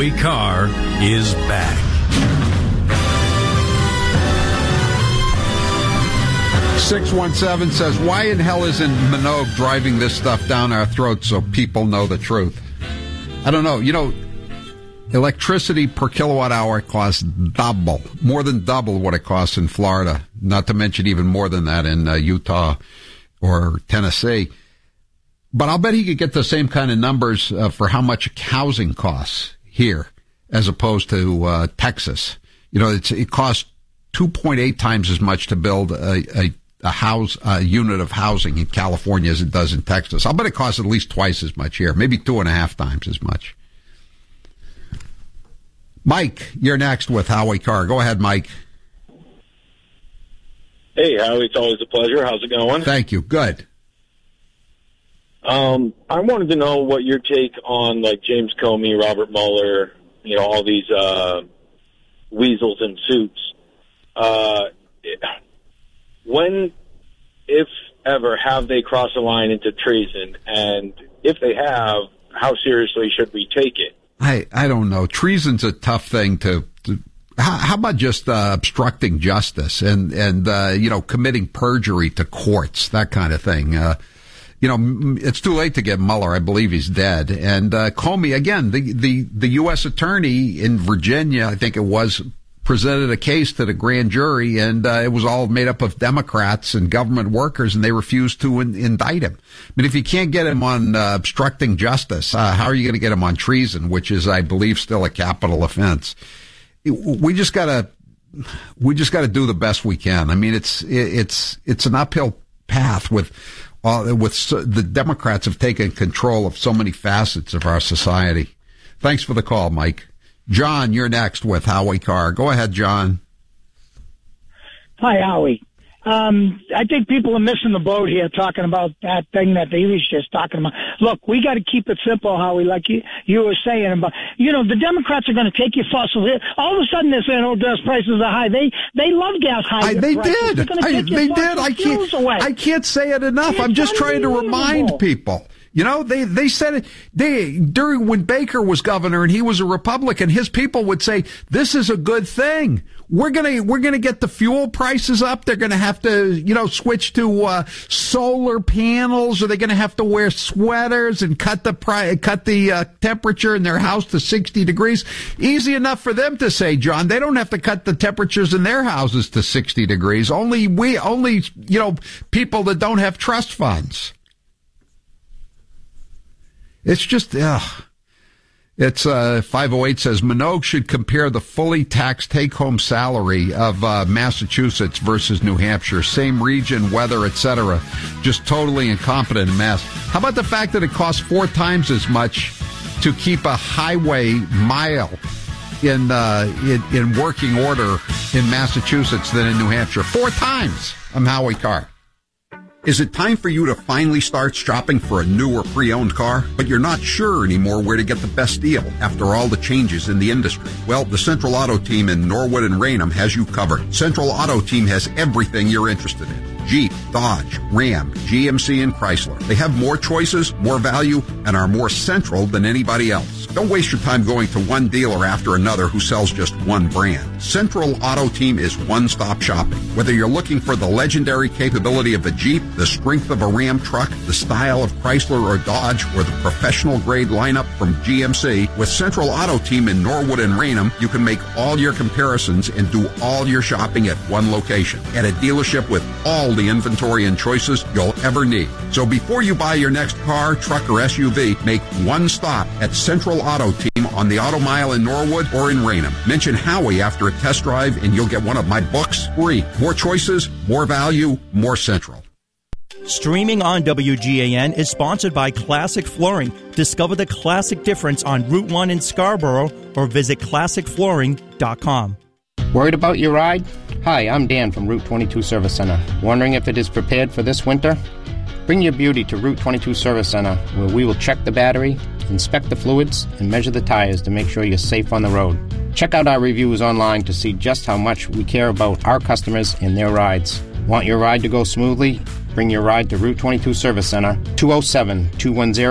Howie Carr is back. 617 says, why in hell isn't Minogue driving this stuff down our throats so people know the truth? I don't know. You know, electricity per kilowatt hour costs double, more than double what it costs in Florida, not to mention even more than that in Utah or Tennessee. But I'll bet he could get the same kind of numbers for how much housing costs here as opposed to Texas. You know, it costs 2.8 times as much to build a unit of housing in California as it does in Texas. I'll bet it costs at least twice as much here, maybe 2.5 times as much. Mike, you're next with Howie Carr. Go ahead, Mike. Hey, Howie, it's always a pleasure. How's it going? Thank you. Good. I wanted to know what your take on, like, James Comey, Robert Mueller, you know, all these weasels in suits. When, if ever, have they crossed a line into treason? And if they have, how seriously should we take it? I don't know. Treason's a tough thing to how about just obstructing justice and you know, committing perjury to courts, that kind of thing. You know, it's too late to get Mueller. I believe he's dead. And Comey, again, the U.S. attorney in Virginia, I think it was, presented a case to the grand jury, and it was all made up of Democrats and government workers, and they refused to indict him. I mean, if you can't get him on obstructing justice, how are you going to get him on treason, which is, I believe, still a capital offense? We just gotta do the best we can. I mean, it's an uphill path with the Democrats have taken control of so many facets of our society. Thanks for the call, Mike. John, you're next with Howie Carr. Go ahead, John. Hi, Howie. I think people are missing the boat here talking about that thing that he was just talking about. Look, we got to keep it simple, Howie, like you were saying about, you know, the Democrats are going to take your fossil here. All of a sudden they're saying, oh, gas prices are high. They love gas high. They did. I can't say it enough. I'm just trying to remind people. You know, they said it, during when Baker was governor and he was a Republican, his people would say, this is a good thing. We're gonna get the fuel prices up. They're gonna have to, you know, switch to, solar panels, or they're gonna have to wear sweaters and cut the temperature in their house to 60 degrees. Easy enough for them to say, John. They don't have to cut the temperatures in their houses to 60 degrees. Only, you know, people that don't have trust funds. It's just, it's, 508 says Minogue should compare the fully taxed take-home salary of, Massachusetts versus New Hampshire. Same region, weather, etc. Just totally incompetent in Mass. How about the fact that it costs 4 times as much to keep a highway mile in working order in Massachusetts than in New Hampshire? 4 times. I'm Howie Carr. Is it time for you to finally start shopping for a new or pre-owned car, but you're not sure anymore where to get the best deal after all the changes in the industry? Well, the Central Auto Team in Norwood and Raynham has you covered. Central Auto Team has everything you're interested in. Jeep, Dodge, Ram, GMC, and Chrysler. They have more choices, more value, and are more central than anybody else. Don't waste your time going to one dealer after another who sells just one brand. Central Auto Team is one-stop shopping. Whether you're looking for the legendary capability of a Jeep, the strength of a Ram truck, the style of Chrysler or Dodge, or the professional-grade lineup from GMC, with Central Auto Team in Norwood and Raynham, you can make all your comparisons and do all your shopping at one location, at a dealership with all the inventory and choices you'll ever need. So before you buy your next car, truck, or SUV, make one stop at Central Auto Team on the Auto Mile in Norwood or in Raynham. Mention Howie after a test drive and you'll get one of my books free. More choices, more value, more Central. Streaming on WGAN is sponsored by Classic Flooring. Discover the classic difference on Route 1 in Scarborough or visit classicflooring.com. Worried about your ride? Hi, I'm Dan from Route 22 Service Center. Wondering if it is prepared for this winter? Bring your beauty to Route 22 Service Center, where we will check the battery, inspect the fluids, and measure the tires to make sure you're safe on the road. Check out our reviews online to see just how much we care about our customers and their rides. Want your ride to go smoothly? Bring your ride to Route 22 Service Center, 207-210